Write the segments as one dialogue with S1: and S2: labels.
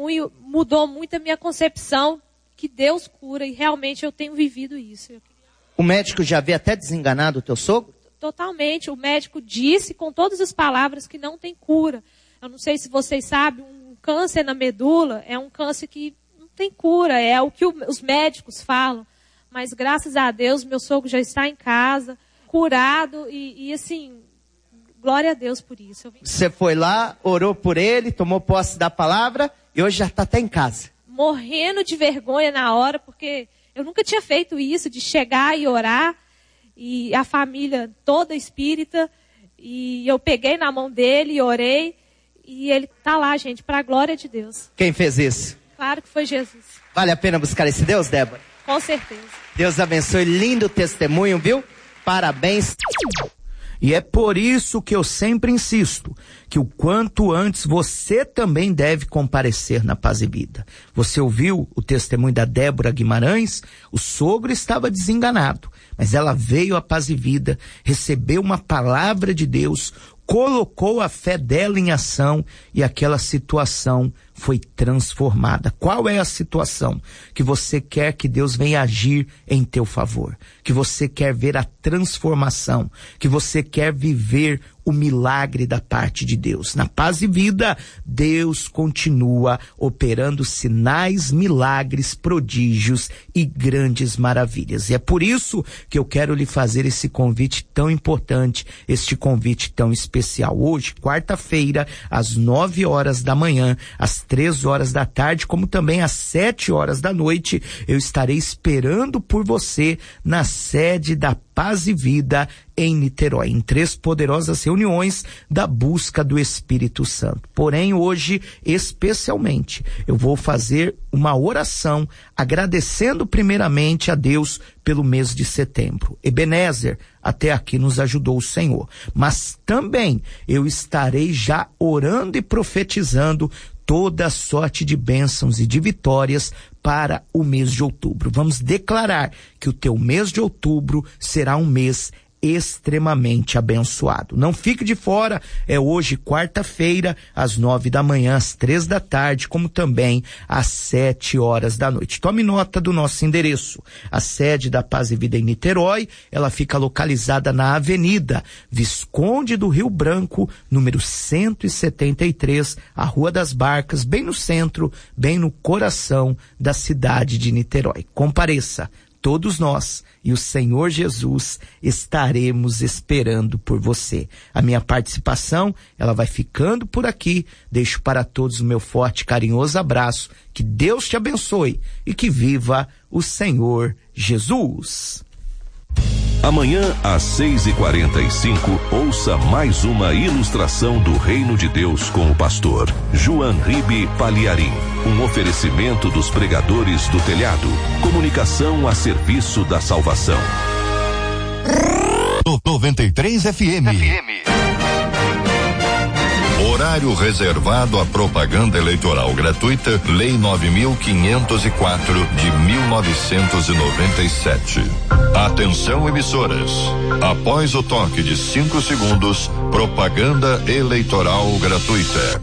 S1: testemunho mudou muito a minha concepção que Deus cura e realmente eu tenho vivido isso.
S2: O médico já havia até desenganado o teu sogro?
S1: Totalmente. O médico disse com todas as palavras que não tem cura. Eu não sei se vocês sabem, um câncer na medula é um câncer que não tem cura. É o que os médicos falam. Mas graças a Deus, meu sogro já está em casa, curado e assim, glória a Deus por isso.
S2: Você foi lá, orou por ele, tomou posse da palavra e hoje já está até em casa.
S1: Morrendo de vergonha na hora, porque eu nunca tinha feito isso, de chegar e orar. E a família toda espírita, e eu peguei na mão dele e orei, e ele tá lá, gente, para a glória de Deus.
S2: Quem fez isso?
S1: Claro que foi Jesus.
S2: Vale a pena buscar esse Deus, Débora?
S1: Com certeza.
S2: Deus abençoe, lindo testemunho, viu? Parabéns.
S3: E é por isso que eu sempre insisto que o quanto antes você também deve comparecer na Paz e Vida. Você ouviu o testemunho da Débora Guimarães? O sogro estava desenganado, mas ela veio à Paz e Vida, recebeu uma palavra de Deus, colocou a fé dela em ação e aquela situação foi transformada. Qual é a situação que você quer que Deus venha agir em teu favor? Que você quer ver a transformação? Que você quer viver o milagre da parte de Deus? Na Paz e Vida, Deus continua operando sinais, milagres, prodígios e grandes maravilhas. E é por isso que eu quero lhe fazer esse convite tão importante, este convite tão especial. Hoje, quarta-feira, às 9 horas da manhã, às 3 horas da tarde, como também às 7 horas da noite, eu estarei esperando por você na sede da Paz e Vida em Niterói, em 3 poderosas reuniões da busca do Espírito Santo. Porém, hoje, especialmente, eu vou fazer uma oração agradecendo primeiramente a Deus pelo mês de setembro. Ebenezer, até aqui nos ajudou o Senhor. Mas também eu estarei já orando e profetizando toda sorte de bênçãos e de vitórias para o mês de outubro. Vamos declarar que o teu mês de outubro será um mês extremamente abençoado. Não fique de fora, é hoje quarta-feira, às 9 da manhã, às 3 da tarde, como também às 7 horas da noite. Tome nota do nosso endereço. A sede da Paz e Vida em Niterói, ela fica localizada na Avenida Visconde do Rio Branco, número 173, a Rua das Barcas, bem no centro, bem no coração da cidade de Niterói. Compareça. Todos nós e o Senhor Jesus estaremos esperando por você. A minha participação, ela vai ficando por aqui. Deixo para todos o meu forte e carinhoso abraço. Que Deus te abençoe e que viva o Senhor Jesus.
S4: Amanhã, às 6h45, ouça mais uma ilustração do Reino de Deus com o pastor João Ribe Paliarim. Um oferecimento dos pregadores do telhado. Comunicação a serviço da salvação.
S5: 93 FM. Horário reservado à propaganda eleitoral gratuita, Lei 9.504 de 1997. Atenção, emissoras. Após o toque de 5 segundos, propaganda eleitoral gratuita.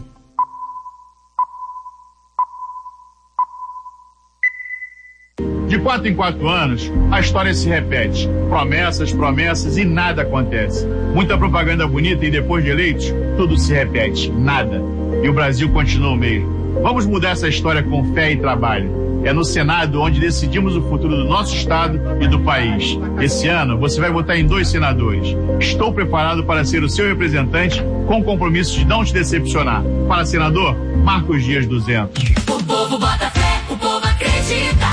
S6: De 4 em 4 anos, a história se repete. Promessas, promessas e nada acontece. Muita propaganda bonita e depois de eleitos, tudo se repete. Nada. E o Brasil continua o mesmo. Vamos mudar essa história com fé e trabalho. É no Senado onde decidimos o futuro do nosso estado e do país. Esse ano, você vai votar em 2 senadores. Estou preparado para ser o seu representante com o compromisso de não te decepcionar. Para senador, Marcos Dias 200.
S7: O povo bota fé, o povo acredita.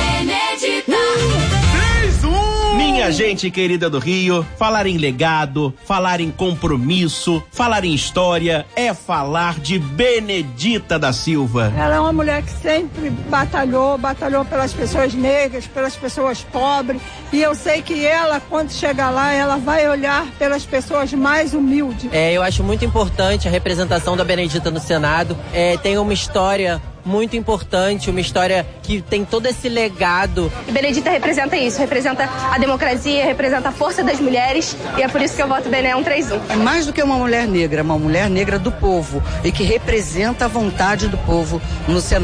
S8: Minha gente querida do Rio, falar em legado, falar em compromisso, falar em história, é falar de Benedita da Silva.
S9: Ela é uma mulher que sempre batalhou pelas pessoas negras, pelas pessoas pobres, e eu sei que ela, quando chegar lá, ela vai olhar pelas pessoas mais humildes.
S10: Eu acho muito importante a representação da Benedita no Senado. Tem uma história muito importante, uma história que tem todo esse legado.
S11: Benedita representa isso, representa a democracia, representa a força das mulheres, e é por isso que eu voto Bené 131.
S12: É mais do que uma mulher negra do povo, e que representa a vontade do povo no Senado.